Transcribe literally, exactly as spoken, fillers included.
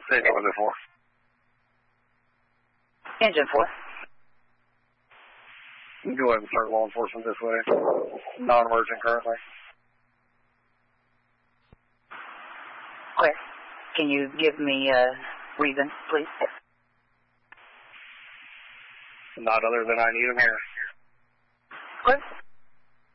Say what was it for? Engine four. Go ahead and start law enforcement this way. Non-emergent currently. Clear. Can you give me a reason, please? Not other than I need him here. Clear.